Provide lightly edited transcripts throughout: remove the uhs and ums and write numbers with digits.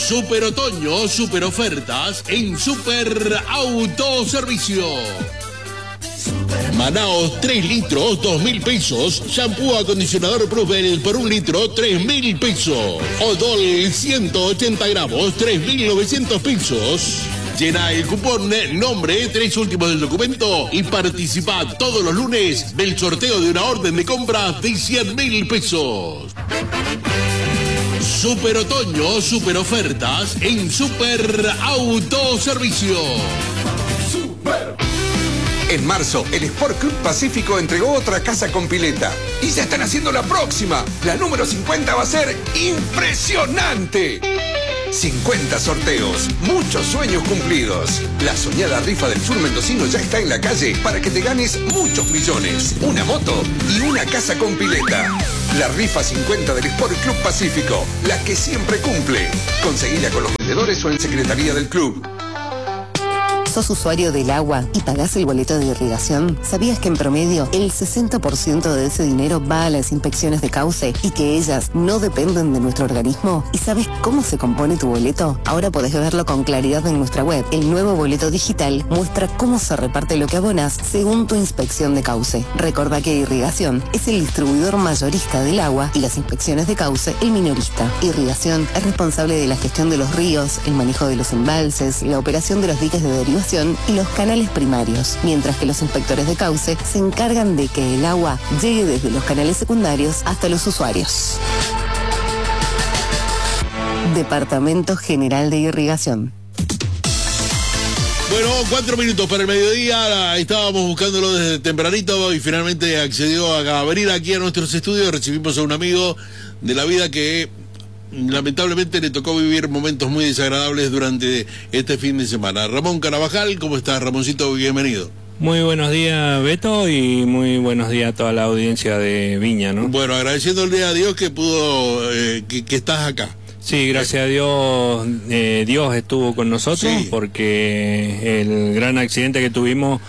Super otoño, super ofertas en Super Autoservicio. Manaos 3 litros, 2.000 pesos. Shampoo acondicionador Plusbel por 1 litro, 3.000 pesos. Odol 180 gramos, 3.900 pesos. Llena el cupón, nombre, 3 últimos del documento y participa todos los lunes del sorteo de una orden de compra de 100.000 pesos. Super otoño, super ofertas en Super Autoservicio. Super. En marzo, el Sport Club Pacífico entregó otra casa con pileta. Y ya están haciendo la próxima. La número 50 va a ser impresionante. 50 sorteos, muchos sueños cumplidos. La soñada rifa del sur mendocino ya está en la calle para que te ganes muchos millones, una moto y una casa con pileta. La rifa 50 del Sport Club Pacífico, la que siempre cumple. Conseguila con los vendedores o en secretaría del club. ¿Sos usuario del agua y pagás el boleto de irrigación? ¿Sabías que en promedio el 60% de ese dinero va a las inspecciones de cauce y que ellas no dependen de nuestro organismo? ¿Y sabes cómo se compone tu boleto? Ahora podés verlo con claridad en nuestra web. El nuevo boleto digital muestra cómo se reparte lo que abonas según tu inspección de cauce. Recordá que Irrigación es el distribuidor mayorista del agua y las inspecciones de cauce el minorista. Irrigación es responsable de la gestión de los ríos, el manejo de los embalses, la operación de los diques de derivación y los canales primarios, mientras que los inspectores de cauce se encargan de que el agua llegue desde los canales secundarios hasta los usuarios. Departamento General de Irrigación. Bueno, 4 minutos para el mediodía, estábamos buscándolo desde tempranito y finalmente accedió a venir aquí a nuestros estudios. Recibimos a un amigo de la vida que lamentablemente le tocó vivir momentos muy desagradables durante este fin de semana. Ramón Carabajal, ¿cómo estás, Ramoncito? Bienvenido. Muy buenos días, Beto, y muy buenos días a toda la audiencia de Viña, ¿no? Bueno, agradeciéndole a Dios que pudo, que estás acá. Sí, gracias a Dios, Dios estuvo con nosotros, sí, porque el gran accidente que tuvimos,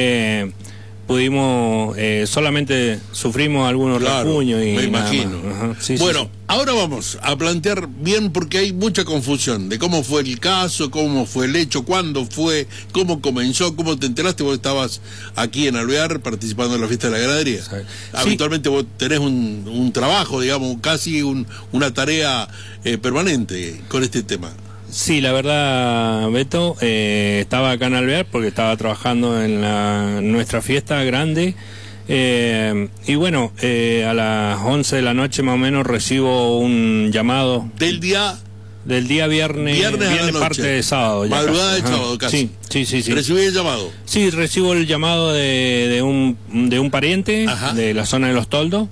pudimos, solamente sufrimos algunos rasguños y me imagino. Sí, bueno, sí. Ahora vamos a plantear bien porque hay mucha confusión de cómo fue el caso, cómo fue el hecho, cuándo fue, cómo comenzó, cómo te enteraste. Vos estabas aquí en Alvear participando en la fiesta de la ganadería. Sí. Habitualmente vos tenés un trabajo, digamos, casi una tarea permanente con este tema. Sí, la verdad, Beto, estaba acá en Alvear porque estaba trabajando en nuestra fiesta grande. Y bueno, a las 11 de la noche más o menos recibo un llamado del día viernes parte de sábado ya madrugada de sábado casi. Sí. ¿Recibí el llamado? Sí, recibo el llamado de un pariente, ajá, de la zona de Los Toldos,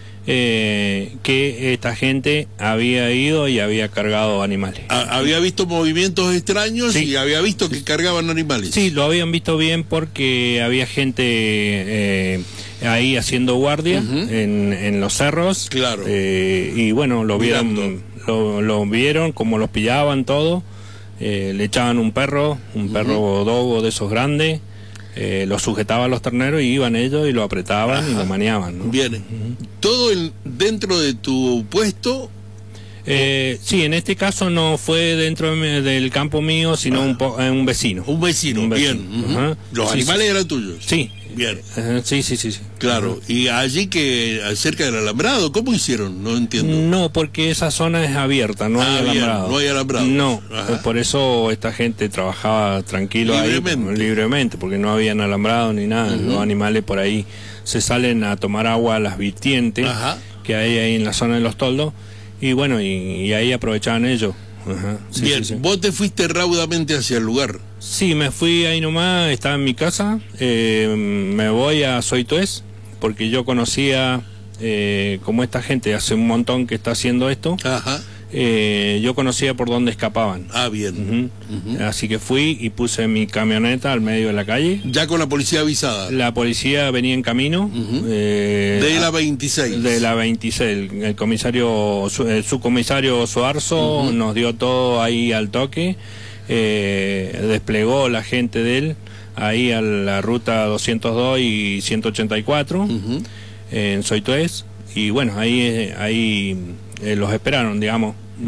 que esta gente había ido y había cargado animales. Había visto movimientos extraños, sí, y había visto que cargaban animales. Sí, lo habían visto bien porque había gente ahí haciendo guardia, uh-huh, en los cerros. Claro. Y bueno, lo vieron, lo vieron como los pillaban todo. Le echaban un perro dogo de esos grandes. Lo sujetaba a los terneros y iban ellos y lo apretaban, ajá, y lo maniaban, ¿no? Bien. Uh-huh. ¿Todo dentro de tu puesto? Sí, en este caso no fue dentro del campo mío, sino un vecino. Un vecino, bien. Uh-huh. ¿Los animales eran tuyos? Sí. Bien. Sí. Claro. Y allí cerca del alambrado, ¿cómo hicieron? No entiendo. No, porque esa zona es abierta, no hay alambrado. No hay alambrado. No, por eso esta gente trabajaba tranquilo libremente, porque no habían alambrado ni nada. Uh-huh. Los animales por ahí se salen a tomar agua a las vertientes, ajá, que hay ahí en la zona de Los Toldos, y bueno, y ahí aprovechaban ellos. Ajá. Bien, vos te fuiste raudamente hacia el lugar. Sí, me fui ahí nomás, estaba en mi casa, me voy a Soitués, porque yo conocía como esta gente hace un montón que está haciendo esto. Ajá. Yo conocía por dónde escapaban. Ah, bien. Uh-huh. Uh-huh. Así que fui y puse mi camioneta al medio de la calle. ¿Ya con la policía avisada? La policía venía en camino. Uh-huh. De la 26. De la 26. El subcomisario Suarzo, uh-huh, nos dio todo ahí al toque. Desplegó la gente de él ahí a la ruta 202 y 184, uh-huh, en Soitués. Y bueno, ahí los esperaron, digamos. Bien.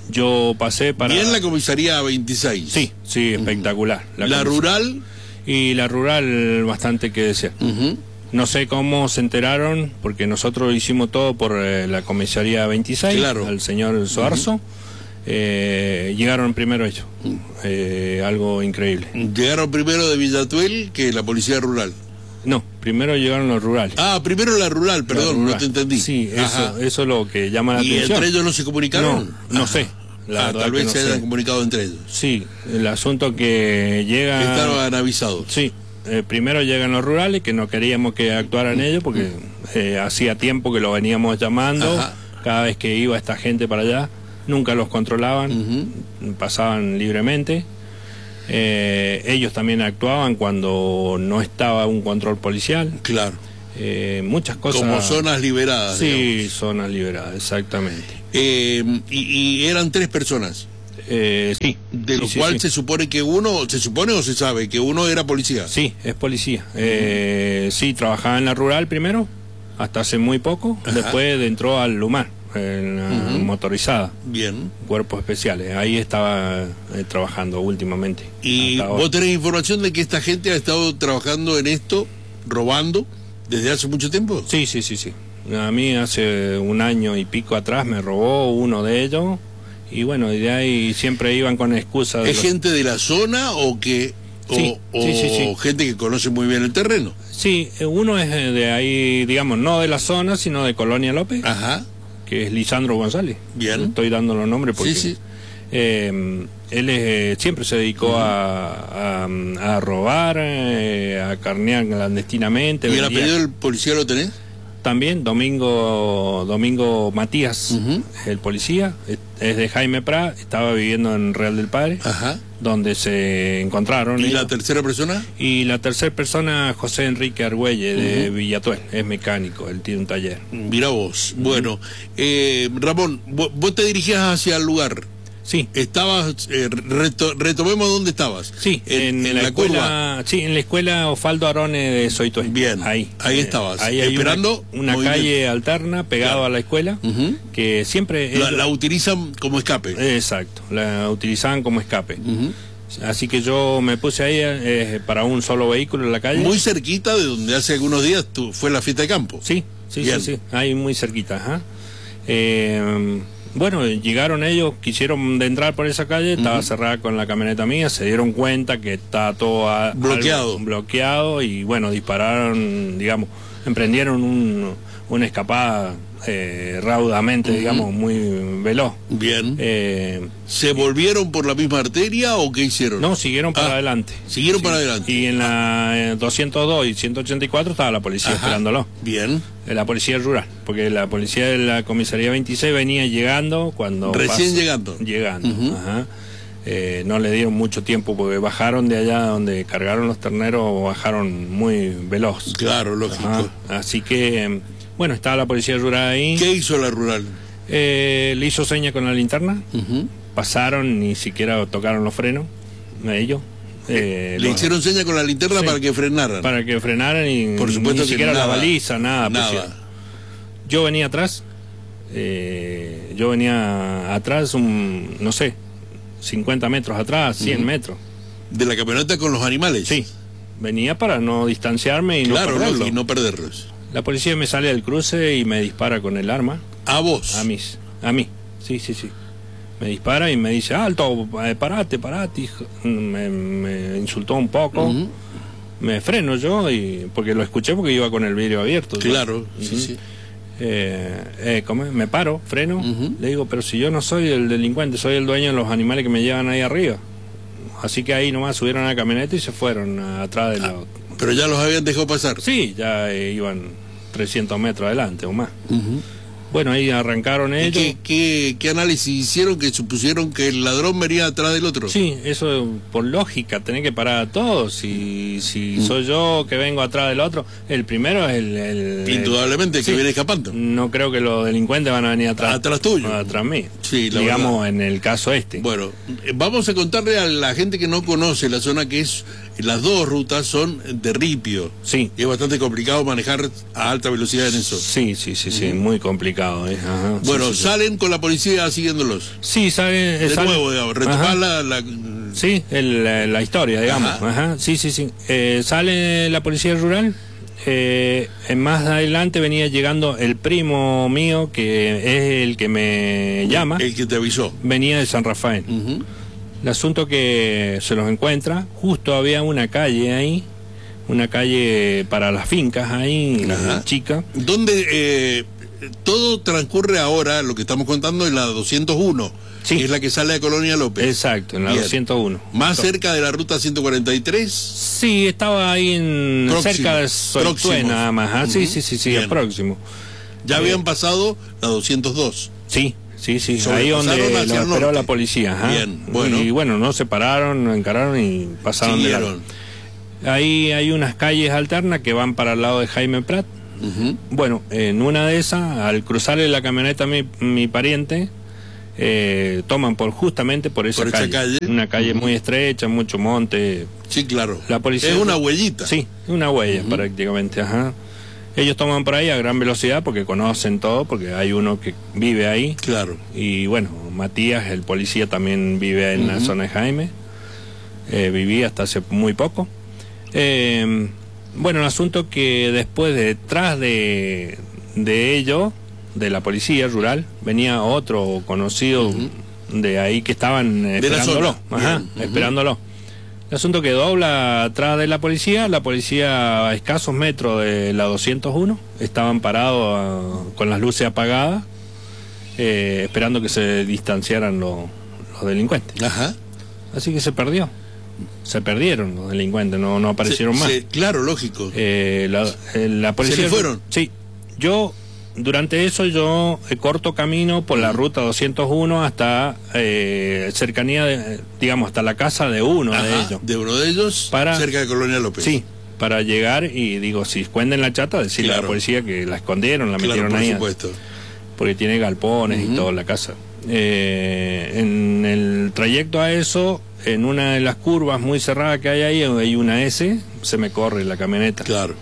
Yo pasé para... Bien la comisaría 26. Sí, sí, espectacular. La rural... Y la rural bastante que desear. No sé cómo se enteraron, porque nosotros hicimos todo por la comisaría 26, claro, al señor Soarzo. Llegaron primero ellos. Algo increíble. Llegaron primero de Villatuel que la policía rural. No, primero llegaron los rurales. Ah, primero la rural, perdón, rural. No te entendí. Sí, eso es lo que llama la atención. ¿Y entre ellos no se comunicaron? No sé. Tal vez se hayan comunicado entre ellos. Sí, el asunto que llega... Que estaban avisados. Sí, primero llegan los rurales, que no queríamos que actuaran ellos, porque hacía tiempo que lo veníamos llamando. Cada vez que iba esta gente para allá, nunca los controlaban, pasaban libremente. Ellos también actuaban cuando no estaba un control policial. Claro. Muchas cosas. Como zonas liberadas. Sí, digamos. Zonas liberadas, exactamente. Y eran 3 personas. Sí. De lo cual se supone que uno, ¿se supone o se sabe que uno era policía? Sí, es policía. Sí, trabajaba en la rural primero, hasta hace muy poco. Después entró al Lumar, en la motorizada. Bien. Cuerpos especiales. Ahí estaba trabajando últimamente. ¿Y vos tenés información de que esta gente ha estado trabajando en esto, robando, desde hace mucho tiempo? Sí. A mí hace 1 año y pico atrás me robó uno de ellos. Y bueno, de ahí siempre iban con excusas. ¿Es gente de la zona o que sí. gente que conoce muy bien el terreno? Sí, uno es de ahí, digamos, no de la zona, sino de Colonia López, que es Lisandro González. Bien. Estoy dando los nombres porque sí. Él siempre se dedicó a robar, a carnear clandestinamente. ¿Y el apellido del policía lo tenés? También Domingo Matías, el policía, es de Jaime Prat, estaba viviendo en Real del Padre, donde se encontraron. ¿Y la tercera persona? Y la tercera persona, José Enrique Argüelle, de Villatuel, es mecánico, él tiene un taller. Mira vos, bueno, Ramón, vos te dirigías hacia el lugar. Sí. Estabas, retomemos dónde estabas. Sí, en la escuela curva. Sí, en la escuela Osvaldo Arone de Soitué. Bien, ahí estabas. Ahí hay esperando una calle alterna pegado a la escuela, que siempre... La utilizan como escape. Exacto, la utilizaban como escape. Así que yo me puse ahí para un solo vehículo en la calle. Muy cerquita de donde hace algunos días fue la fiesta de campo. Sí, ahí muy cerquita. Bueno, llegaron ellos, quisieron entrar por esa calle, estaba cerrada con la camioneta mía, se dieron cuenta que estaba todo bloqueado y bueno, dispararon, digamos, emprendieron una escapada raudamente, digamos, muy veloz. Bien. ¿Se volvieron por la misma arteria o qué hicieron? No, siguieron para adelante. Siguieron para adelante. Y en la 202 y 184 estaba la policía esperándolo. Bien. La policía rural, porque la policía de la comisaría 26 venía llegando cuando... Recién llegando. No le dieron mucho tiempo porque bajaron de allá donde cargaron los terneros, bajaron muy veloz. Claro, lógico. Así que... Bueno, estaba la policía rural ahí. ¿Qué hizo la rural? Le hizo seña con la linterna. Pasaron, ni siquiera tocaron los frenos a ellos. Le hicieron seña con la linterna para que frenaran. Para que frenaran y por supuesto ni siquiera nada, la baliza, nada. Yo venía atrás. Yo venía atrás, no sé, 50 metros atrás, 100 metros. ¿De la camioneta con los animales? Sí. Venía para no distanciarme y no perderlos. La policía me sale del cruce y me dispara con el arma. ¿A vos? A mí. Sí. Me dispara y me dice, alto, parate, hijo. Me insultó un poco. Me freno yo, porque lo escuché porque iba con el vidrio abierto. Claro, sí. Me paro, freno. Le digo, pero si yo no soy el delincuente, soy el dueño de los animales que me llevan ahí arriba. Así que ahí nomás subieron a la camioneta y se fueron atrás de la... ¿Pero ya los habían dejado pasar? Sí, ya iban 300 metros adelante o más. Bueno, ahí arrancaron ellos. ¿Qué análisis hicieron que supusieron que el ladrón venía atrás del otro? Sí, eso por lógica, tenés que parar a todos. Si soy yo que vengo atrás del otro, el primero es el indudablemente que viene escapando. No creo que los delincuentes van a venir atrás tuyo. Atrás mí. Sí, digamos, verdad. en el caso este. Bueno, vamos a contarle a la gente que no conoce la zona que es... Las dos rutas son de ripio. Sí. Y es bastante complicado manejar a alta velocidad en eso. Sí, muy complicado. complicado. Ajá, bueno, salen con la policía siguiéndolos. Sí, salen. De nuevo, digamos, retomar Sí, la historia, digamos. Ajá. Sí. Sale la policía rural. Más adelante venía llegando el primo mío, que es el que me llama. El que te avisó. Venía de San Rafael. El asunto que se los encuentra, justo había una calle ahí, una calle para las fincas ahí, chica. Donde todo transcurre ahora, lo que estamos contando, en la 201. Sí. Es la que sale de Colonia López. Exacto, en la 201. ¿Más cerca de la ruta 143? Sí, estaba ahí cerca de Soitué, nada más. Sí, el próximo. Ya habían pasado la 202. Sí. Ahí donde lo esperó la policía. Bien, bueno. Y bueno, no se pararon, encararon y pasaron de largo. Ahí hay unas calles alternas que van para el lado de Jaime Prat. Bueno, en una de esas, al cruzarle la camioneta a mi pariente, toman justamente por esa calle. Una calle muy estrecha, mucho monte. Sí, claro. La policía, es una huellita. Sí, una huella prácticamente, Ellos toman por ahí a gran velocidad porque conocen todo, porque hay uno que vive ahí. Claro. Y bueno, Matías, el policía, también vive en la zona de Jaime. Vivía hasta hace muy poco. Bueno, el asunto que después, detrás de ello, de la policía rural, venía otro conocido de ahí que estaban esperándolo. Esperándolo. El asunto que dobla atrás de la policía a escasos metros de la 201, estaban parados con las luces apagadas, esperando que se distanciaran los delincuentes. Así que se perdieron los delincuentes, no aparecieron más. Claro, lógico. La policía... ¿Se le fueron? Sí. Durante eso yo corto camino por la ruta 201 hasta cercanía, digamos, hasta la casa de uno de ellos. De uno de ellos, cerca de Colonia López. Sí, para llegar y digo, si esconden la chata, decirle a la policía que la escondieron, la metieron ahí. Por supuesto. Porque tiene galpones y toda la casa. En el trayecto a eso, en una de las curvas muy cerradas que hay una S, se me corre la camioneta. Claro.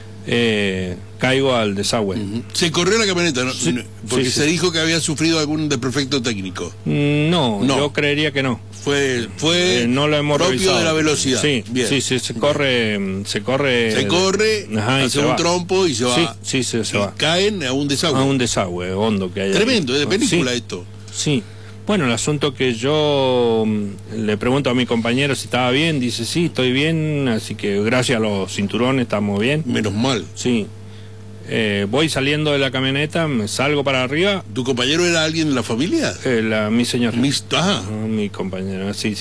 Caigo al desagüe. ¿Se corrió la camioneta? ¿No? Porque se dijo que había sufrido algún desperfecto técnico. No, yo creería que no. Fue no lo hemos propio revisado. De la velocidad. Sí, bien. Sí, se corre. Se corre, hace un trompo y se va. Sí, se va. Caen a un desagüe. A un desagüe hondo que hay. Tremendo, es de película esto. Sí. Bueno, el asunto que yo le pregunto a mi compañero si estaba bien, dice sí, estoy bien, así que gracias a los cinturones estamos bien. Menos mal. Sí. Voy saliendo de la camioneta, me salgo para arriba. ¿Tu compañero era alguien de la familia? Mi señora. Mi compañero, sí.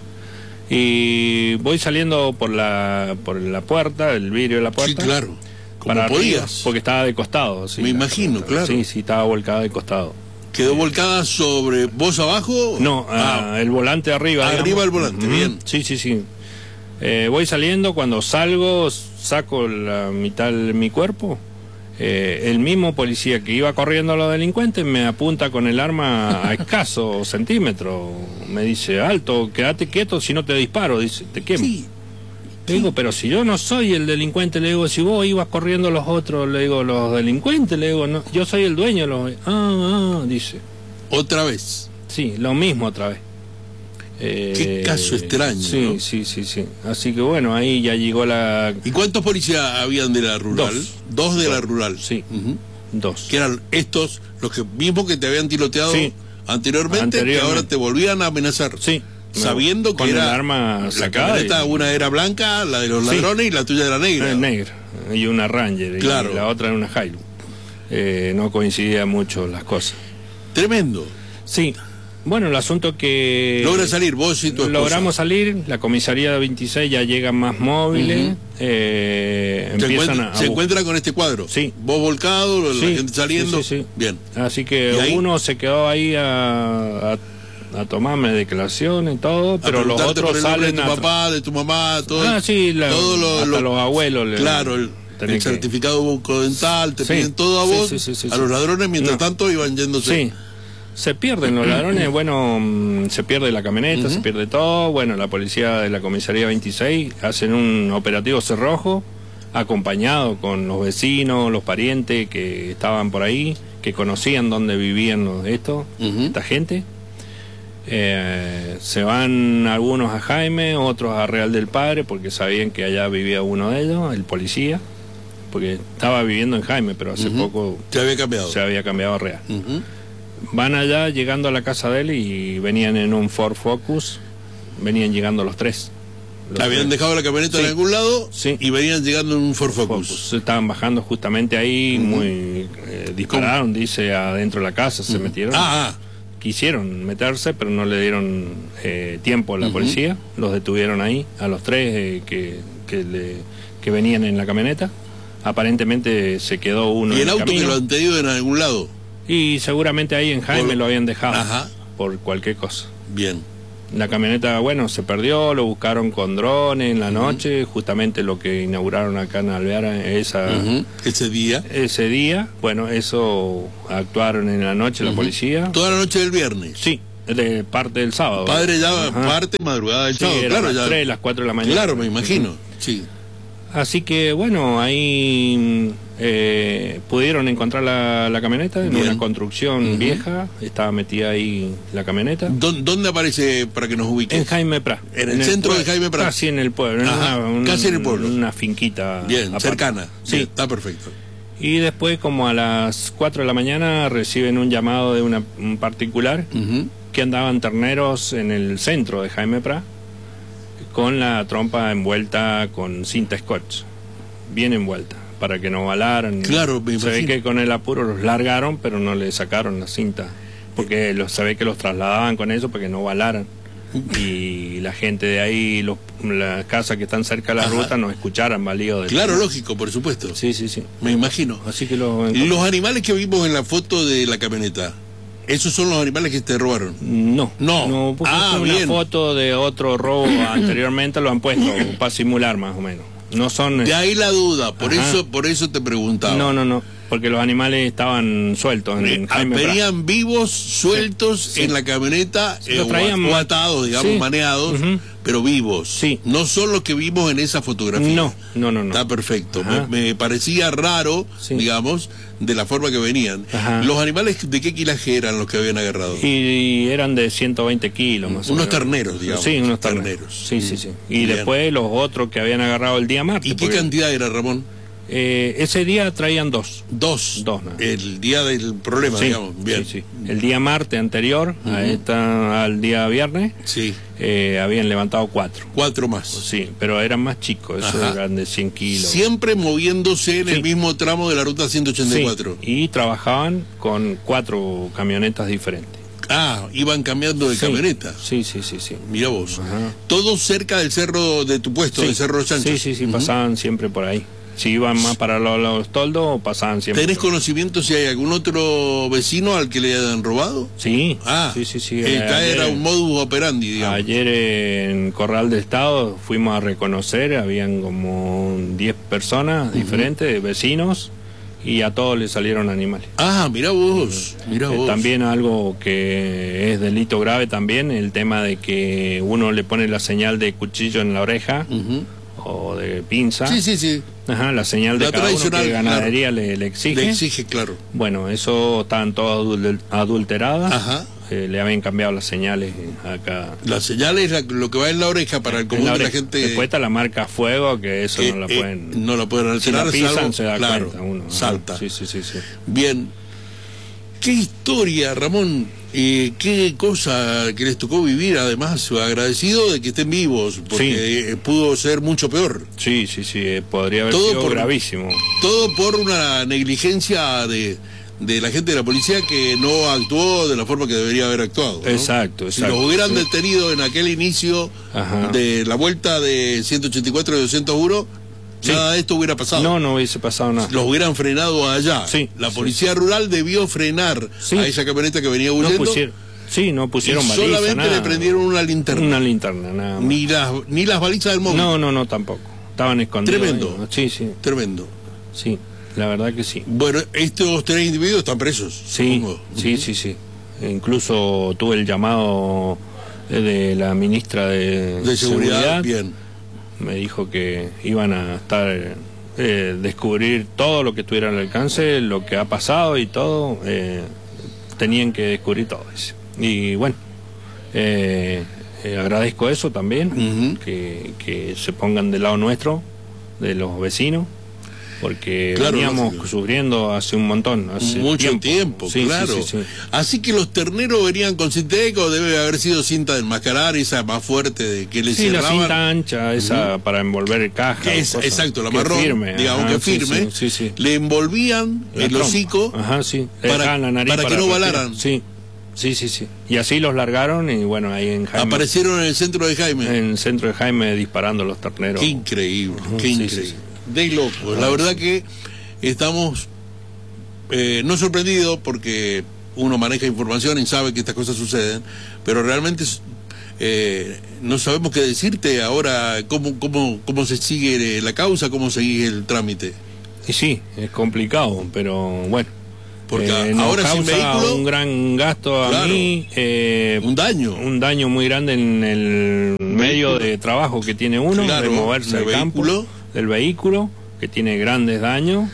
Y voy saliendo por la puerta, el vidrio de la puerta. Sí, claro. Como para podías. Arriba, porque estaba de costado. Sí, me imagino, claro. Sí, estaba volcada de costado. ¿Quedó volcada sobre vos abajo? No, el volante arriba. Arriba del volante, bien. Sí. Voy saliendo, cuando salgo, saco la mitad de mi cuerpo. El mismo policía que iba corriendo a los delincuentes me apunta con el arma a escasos centímetros. Me dice, alto, quédate quieto, si no te disparo, dice, te quemo. Sí. Le digo, pero si yo no soy el delincuente, le digo, si vos ibas corriendo los otros, le digo, los delincuentes, le digo, no, yo soy el dueño, dice. ¿Otra vez? Sí, lo mismo otra vez. Qué caso extraño. Sí. Así que bueno, ahí ya llegó la... ¿Y cuántos policías habían de la rural? Dos de la rural. Sí, dos. Que eran estos, los que mismos que te habían tiroteado anteriormente, que ahora te volvían a amenazar. Sí. Sabiendo que era el arma la camioneta, una era blanca, la de los ladrones, y la tuya era negra. Negra, y una Ranger, y la otra era una Hilux. No coincidían mucho las cosas. Tremendo. Sí. Bueno, el asunto que... Logra salir vos y tu esposa. Logramos salir, la comisaría de 26 ya llegan más móviles, se encuentra con este cuadro. Sí. Vos volcado, la gente saliendo. Sí. Bien. Así que uno se quedó ahí a tomarme declaraciones y todo, pero los otros salen de tu papá, de tu mamá, todo. Hasta los abuelos. Claro, el certificado bucodental, te piden todo a vos, a los ladrones, mientras tanto iban yéndose. Sí. Se pierden los ladrones, se pierde la camioneta, se pierde todo. Bueno, la policía de la comisaría 26 hacen un operativo cerrojo, acompañado con los vecinos, los parientes que estaban por ahí, que conocían dónde vivían esta gente. Se van algunos a Jaime, otros a Real del Padre, porque sabían que allá vivía uno de ellos, el policía, porque estaba viviendo en Jaime, pero hace poco se había cambiado a Real. Van allá, llegando a la casa de él, y venían en un Ford Focus, venían llegando los tres. Habían dejado la camioneta en algún lado y venían llegando en un Ford Focus. Estaban bajando justamente ahí, dispararon, dice, adentro de la casa, se metieron. Quisieron meterse, pero no le dieron tiempo a la policía. Los detuvieron ahí, a los tres que venían en la camioneta. Aparentemente se quedó uno. ¿Y el auto que lo han tenido en algún lado? Y seguramente ahí en Jaime lo habían dejado por cualquier cosa. Bien. La camioneta, bueno, se perdió, lo buscaron con drones en la noche, justamente lo que inauguraron acá en Alvear ese día. Bueno, eso actuaron en la noche la policía. ¿Toda la noche del viernes? Sí, de parte del sábado. Parte madrugada del sábado, claro. Las 3, las 4 de la mañana. Claro, me imagino, sí. Así que, bueno, ahí pudieron encontrar la camioneta en una construcción vieja. Estaba metida ahí la camioneta. ¿Dónde aparece, para que nos ubiquen? En Jaime Prat. ¿En el centro de Jaime Prat? Casi en el pueblo. Casi en el pueblo. Una finquita. Bien, aparte. Cercana. Sí. Bien, está perfecto. Y después, como a las 4 de la mañana, reciben un llamado de un particular que andaban terneros en el centro de Jaime Prat, con la trompa envuelta con cinta scotch, bien envuelta, para que no balaran. Claro, me imagino. Se ve que con el apuro los largaron, pero no le sacaron la cinta, porque se ve que los trasladaban con eso para que no balaran. Y la gente de ahí, las casas que están cerca de la ruta, no escucharan balido. Claro, lógico, por supuesto. Sí. Me imagino. Así que los animales que vimos en la foto de la camioneta, ¿esos son los animales que te robaron? No, porque una foto de otro robo anteriormente lo han puesto para simular más o menos. No son. De ahí la duda, por eso te preguntaba. No, porque los animales estaban sueltos en Jaime Prat. Venían vivos, sueltos en la camioneta, o atados, digamos, maneados, pero vivos. Sí. No son los que vimos en esa fotografía. No. Está perfecto. Me parecía raro, digamos, de la forma que venían. ¿Los animales de qué kilaje eran los que habían agarrado? Y eran de 120 kilos más o menos. Unos terneros, digamos. Sí, unos terneros. Sí. Y después los otros que habían agarrado el día martes. ¿Y qué cantidad era, Ramón? Ese día traían dos. Dos, el día del problema, digamos. Bien. Sí. El día martes anterior al día viernes, habían levantado 4. 4 más. Sí, pero eran más chicos, esos eran de 100 kilos. Siempre moviéndose en el mismo tramo de la ruta 184. Y trabajaban con 4 camionetas diferentes. Iban cambiando de camioneta. Sí. Mira vos. Todos cerca del cerro de tu puesto, del Cerro Sánchez. Sí, pasaban siempre por ahí. Si iban más para los toldos, pasaban siempre. ¿Tenés conocimiento si hay algún otro vecino al que le hayan robado? Sí. Sí. Era un modus operandi, digamos. Ayer en Corral del Estado fuimos a reconocer, habían como 10 personas diferentes, vecinos, y a todos les salieron animales. Mirá vos. También algo que es delito grave también, el tema de que uno le pone la señal de cuchillo en la oreja, o de pinza. Sí. La señal de cada uno que ganadería le exige. Le exige, claro. Bueno, eso estaban todas adulteradas. Le habían cambiado las señales acá. Las señales, lo que va en la oreja para el común de la gente. Después está la marca fuego, que eso no la pueden. No la pueden alterar. Si la pisan, se da cuenta uno. Salta. Sí. Bien. ¿Qué historia, Ramón? ¿Qué cosa que les tocó vivir? Además, agradecido de que estén vivos, porque pudo ser mucho peor. Sí, podría haber sido gravísimo. Todo por una negligencia de la gente de la policía que no actuó de la forma que debería haber actuado, ¿no? Exacto. Si los hubieran detenido en aquel inicio de la vuelta de 184 y 201... nada de esto hubiera pasado. No hubiese pasado nada. Los hubieran frenado allá. La policía rural debió frenar a esa camioneta que venía huyendo. No pusieron balizas. Solamente le prendieron una linterna. Una linterna, nada más. Ni las balizas del móvil. No, tampoco. Estaban escondidos. Tremendo. Sí. Tremendo. Sí, la verdad que sí. Bueno, estos 3 individuos están presos. Supongo. Sí. Incluso tuve el llamado de la ministra de Seguridad. Bien. Me dijo que iban a estar descubrir todo lo que estuviera al alcance, lo que ha pasado y todo, tenían que descubrir todo eso. Y bueno, agradezco eso también, que se pongan del lado nuestro, de los vecinos, porque veníamos sufriendo hace un montón, hace mucho tiempo, sí, claro. Sí. Así que los terneros venían con Cinteco, debe haber sido cinta de enmascarar, esa más fuerte de que le cerraban. La cinta ancha, esa para envolver caja. Exacto, la marrón, firme, digamos que firme. Sí. Le envolvían el hocico para la nariz para que no balaran. Sí. Y así los largaron y bueno, ahí en Jaime. Aparecieron en el centro de Jaime. En el centro de Jaime disparando los terneros. Qué increíble, qué increíble. Sí. De loco. La verdad que estamos no sorprendidos porque uno maneja información y sabe que estas cosas suceden, pero realmente no sabemos qué decirte ahora, cómo se sigue la causa, cómo sigue el trámite. Y sí, es complicado, pero bueno. Porque ahora causa sin vehículo, un gran gasto a mí, un daño muy grande en el medio de trabajo que tiene uno, de moverse al campo, del vehículo, que tiene grandes daños.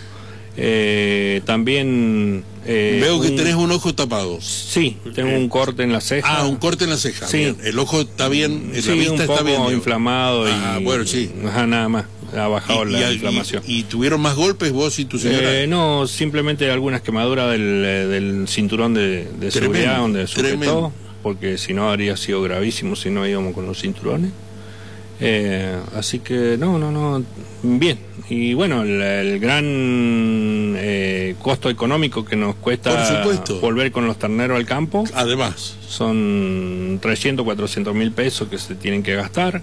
También veo que tenés un ojo tapado. Sí, tengo un corte en la ceja. Un corte en la ceja. Sí. Bien. El ojo está bien, la vista un poco está bien. Inflamado bueno, sí. Nada más. Ha bajado la inflamación. ¿Y tuvieron más golpes vos y tu señora? No, simplemente algunas quemaduras del cinturón de seguridad donde sujetó, porque si no habría sido gravísimo si no íbamos con los cinturones. Así que no, bien. Y bueno, el gran costo económico que nos cuesta volver con los terneros al campo, además, son 300, 400 mil pesos que se tienen que gastar.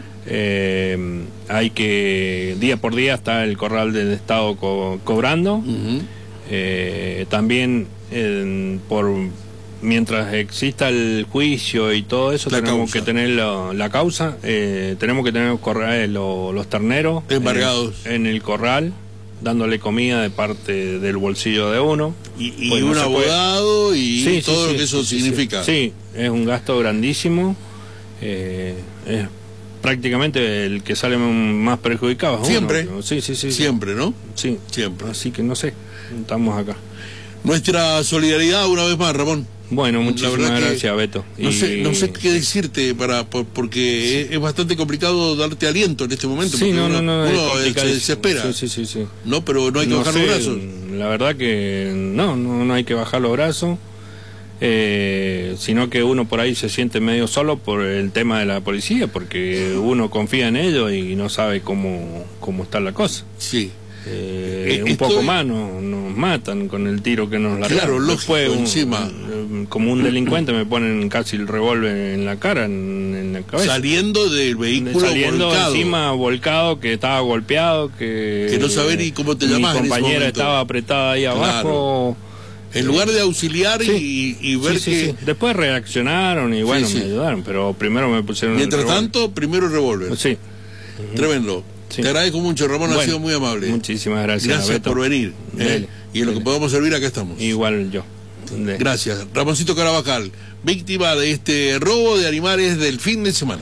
Hay que día por día está el corral del Estado cobrando. También mientras exista el juicio y todo eso, tenemos que tener la causa, tenemos que tener los terneros embargados en el corral, dándole comida de parte del bolsillo de uno. Y un abogado y todo lo que eso significa. Sí, es un gasto grandísimo. Es prácticamente el que sale más perjudicado. Siempre. Sí. Siempre, ¿no? Sí. Siempre. Así que no sé, estamos acá. Nuestra solidaridad una vez más, Ramón. Bueno, muchísimas gracias, Beto. No sé qué decirte porque es bastante complicado darte aliento en este momento. Sí, uno se desespera. Sí. No, pero no hay que bajar los brazos. La verdad que no hay que bajar los brazos. Sino que uno por ahí se siente medio solo por el tema de la policía, porque uno confía en ellos y no sabe cómo está la cosa. Sí. Un poco más nos matan con el tiro que nos largaron. Claro, lógico, encima. Como un delincuente me ponen casi el revólver en la cara, en la cabeza. Saliendo del vehículo volcado. Encima volcado, que estaba golpeado, que no saber ni cómo te llamás. Mi compañera estaba apretada ahí abajo. En lugar de auxiliar y ver que... Después reaccionaron y bueno, me ayudaron, pero primero me pusieron Mientras tanto, primero el revólver. Sí. Tremendo. Sí. Te agradezco mucho, Ramón, ha sido muy amable. Muchísimas gracias. Gracias, Beto, por venir. Y en lo que podamos servir, acá estamos. Igual yo. Gracias. Ramoncito Carabajal, víctima de este robo de animales del fin de semana.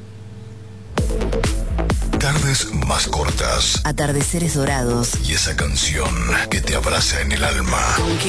Tardes más cortas. Atardeceres dorados. Y esa canción que te abraza en el alma.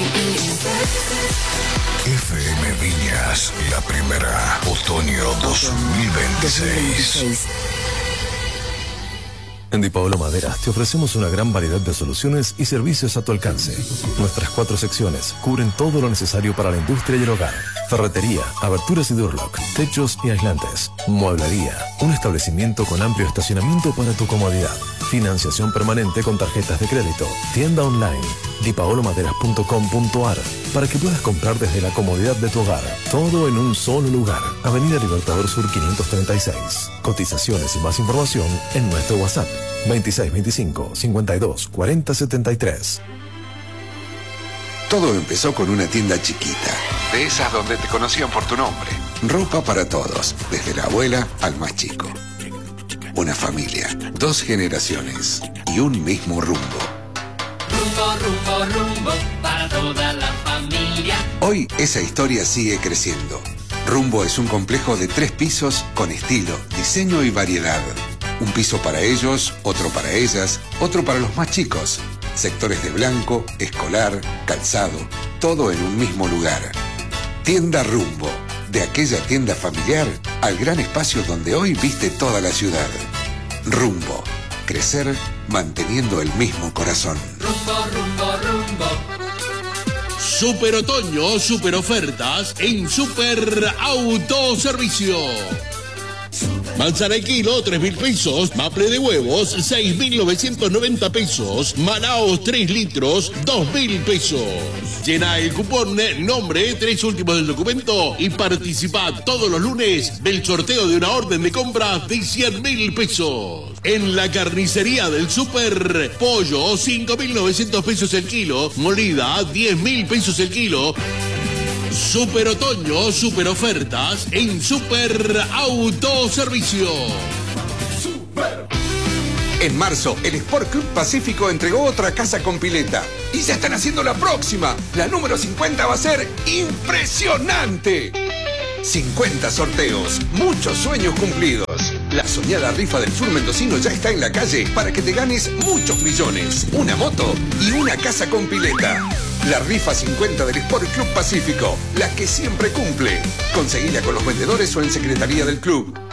FM Viñas, la primera. Otoño 2026. En Di Paolo Maderas te ofrecemos una gran variedad de soluciones y servicios a tu alcance. Nuestras 4 secciones cubren todo lo necesario para la industria y el hogar. Ferretería, aberturas y Durlock, techos y aislantes. Mueblería, un establecimiento con amplio estacionamiento para tu comodidad. Financiación permanente con tarjetas de crédito. Tienda online, dipaolomaderas.com.ar, para que puedas comprar desde la comodidad de tu hogar. Todo en un solo lugar. Avenida Libertador Sur 536. Cotizaciones y más información en nuestro WhatsApp 2625 52 40 73. Todo empezó con una tienda chiquita, de esas donde te conocían por tu nombre. Ropa para todos, desde la abuela al más chico. Una familia, 2 generaciones y un mismo rumbo. Rumbo, para toda la familia. Hoy esa historia sigue creciendo. Rumbo es un complejo de 3 pisos con estilo, diseño y variedad. Un piso para ellos, otro para ellas, otro para los más chicos. Sectores de blanco, escolar, calzado, todo en un mismo lugar. Tienda Rumbo, de aquella tienda familiar al gran espacio donde hoy viste toda la ciudad. Rumbo, crecer manteniendo el mismo corazón. Rumbo, rumbo, rumbo. Super otoño, super ofertas en Super Autoservicio. Manzana el kilo, 3.000 pesos. Maple de huevos, 6.990 pesos. Manaos, 3 litros, 2.000 pesos. Llena el cupón, nombre, 3 últimos del documento y participa todos los lunes del sorteo de una orden de compra de 100.000 pesos. En la carnicería del Super, pollo, 5.900 pesos el kilo. Molida, 10.000 pesos el kilo. Super otoño, super ofertas en Super Autoservicio. En marzo, el Sport Club Pacífico entregó otra casa con pileta. Y ya están haciendo la próxima. La número 50 va a ser impresionante. 50 sorteos, muchos sueños cumplidos. La soñada rifa del sur mendocino ya está en la calle para que te ganes muchos millones, una moto y una casa con pileta. La rifa 50 del Sport Club Pacífico, la que siempre cumple. Conseguila con los vendedores o en secretaría del club.